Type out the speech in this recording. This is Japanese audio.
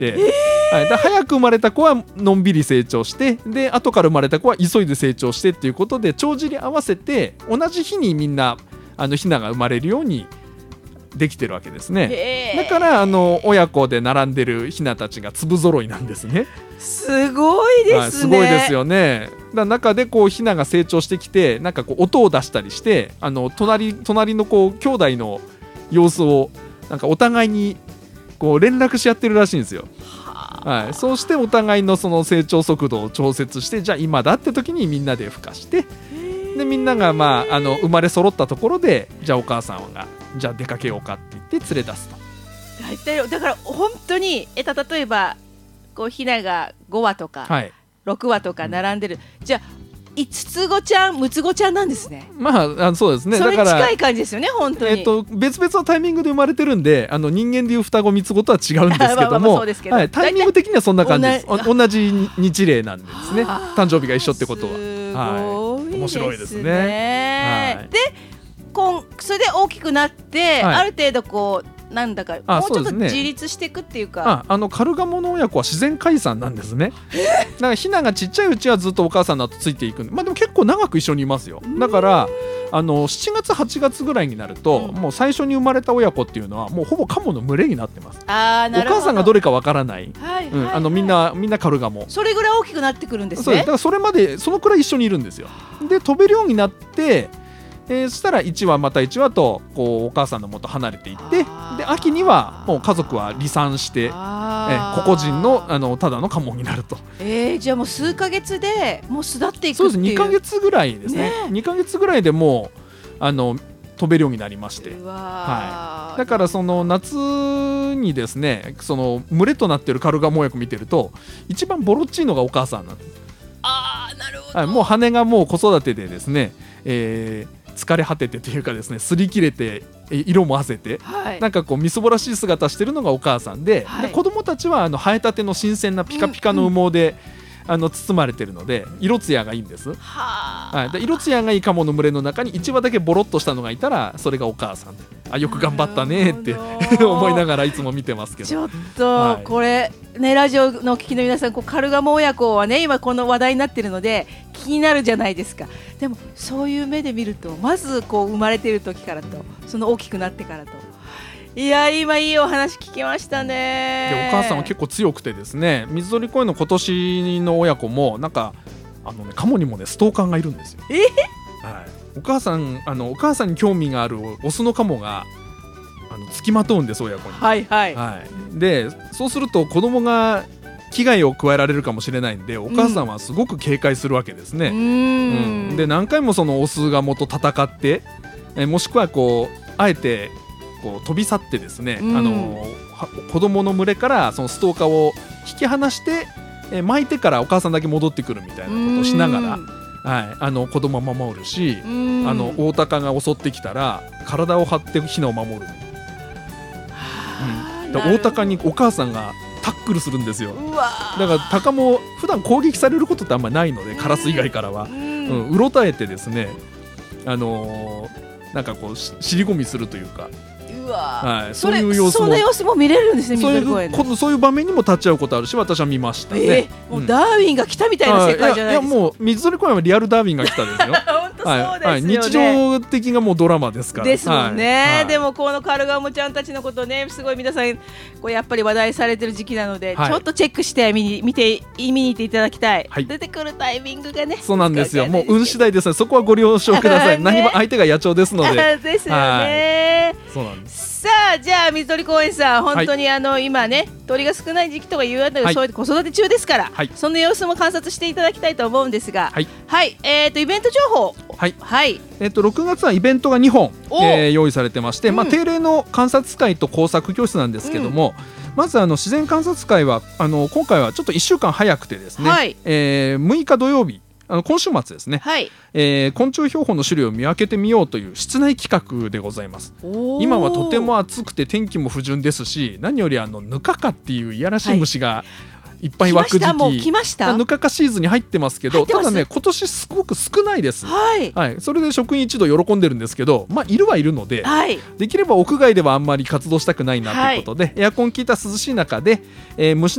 て、はい、だ早く生まれた子はのんびり成長して、で後から生まれた子は急いで成長してっていうことで帳尻合わせて同じ日にみんなヒナが生まれるようにできてるわけですね。だから親子で並んでるヒナたちが粒揃いなんですね。 すごいですね、 はい、すごいですよね。だ中でこうヒナが成長してきてなんかこう音を出したりして隣のこう兄弟の様子をなんかお互いにこう連絡し合ってるらしいんですよ。はい、そうしてお互いのその成長速度を調節して、じゃあ今だって時にみんなで孵化して、でみんなが生まれ揃ったところで、じゃあお母さんがじゃあ出かけようかって言って連れ出すと。 大体だから本当に例えばこうヒナが5羽とか、はい、6羽とか並んでる、じゃあ5つ子ちゃん6つ子ちゃんなんですね。 そうですね。 それに近い感じですよね本当に。 別々のタイミングで生まれてるんで人間でいう双子3つ子とは違うんですけども、はい、タイミング的にはそんな感じです。同じ日例なんですね。誕生日が一緒ってことは。はい、面白いですね。 はい、でそれで大きくなって、はい、ある程度こうなんだかもうちょっと自立していくっていうか、 カルガモの親子は自然解散なんですね。だからヒナがちっちゃいうちはずっとお母さんの後ついていくんで、でも結構長く一緒にいますよ。だから7月8月ぐらいになると、もう最初に生まれた親子っていうのはもうほぼカモの群れになってます。お母さんがどれかわからない、みんなカルガモ、 それぐらい大きくなってくるんですね。 そうです。だからそれまでそのくらい一緒にいるんですよ。で飛べるようになって、そしたら1羽また1羽とこうお母さんの元離れていって、で秋にはもう家族は離散して、個々人のただのカモになると。 じゃあもう数ヶ月でもう巣立っていくっていう。 そうです。2ヶ月ぐらいですね。2ヶ月ぐらいでもう飛べるようになりまして、はい、だからその夏にですね、その群れとなっているカルガモ親子見てると一番ボロっちいのがお母さんなんです。 なるほど。 はい、もう羽がもう子育てでですね、疲れ果ててというかですね、擦り切れて色もあせて、なんかこうみすぼらしい姿してるのがお母さんで、で子供たちは生えたての新鮮なピカピカの羽毛で、包まれてるので色艶がいいんです。で色艶がいいカモの群れの中に1羽だけボロっとしたのがいたら、それがお母さんで、よく頑張ったねって思いながらいつも見てますけど。 ちょっと、これね、ラジオのお聞きの皆さん、カルガモ親子はね今この話題になってるので気になるじゃないですか。でもそういう目で見ると、まずこう生まれてる時からと、その大きくなってからと、いや今いいお話聞きましたね。 でお母さんは結構強くてですね、水鳥公園の今年の親子もなんかカモにもねストーカーがいるんですよ。はい、お母さんに興味があるオスのカモが付きまとうんです、親子に。でそうすると子供が危害を加えられるかもしれないんで、お母さんはすごく警戒するわけですね。で何回もそのオスガモと戦って、もしくはこうあえてこう飛び去ってですね、子供の群れからそのストーカーを引き離して、巻いてからお母さんだけ戻ってくるみたいなことをしながら、子供を守るし、オオタカが襲ってきたら体を張ってヒナを守る。オオタカにお母さんがタックルするんですよ。だからタカも普段攻撃されることってあんまりないので、カラス以外からはうろたえてですね、なんかこう尻込みするというか、そういう様子も、 その様子も見れるんですね。 そういう場面にも立ち会うことあるし、私は見ましたね。 もうダーウィンが来たみたいな世界じゃないですか。 もう水鳥公園はリアルダーウィンが来たですよ。 本当そうですよね。 日常的なもうドラマですから。 ですもんね。でもこのカルガモちゃんたちのことね、すごい皆さんこうやっぱり話題されてる時期なので、ちょっとチェックして見に行っていただきたい。出てくるタイミングがね。 そうなんですよ。もう運次第ですね。そこはご了承ください。何も相手が野鳥ですので。 ですよね。 そうなんです。 さあ、じゃあ水鳥公園さん、本当に今ね鳥が少ない時期とかいうあたり、そういう子育て中ですから、その様子も観察していただきたいと思うんですが、イベント情報、 6月はイベントが2本、用意されてまして、定例の観察会と工作教室なんですけども、まず自然観察会は今回はちょっと1週間早くてですね、6日土曜日、今週末ですね、昆虫標本の種類を見分けてみようという室内企画でございます。今はとても暑くて天気も不順ですし、何よりヌカカっていういやらしい虫がいっぱい湧く時期、 もう来ました。 ぬかかシーズンに入ってますけど、ただね今年すごく少ないです。 はいはい、それで職員一同喜んでるんですけど、まあいるはいるので、 はいできれば屋外ではあんまり活動したくないなということで、エアコン効いた涼しい中で、虫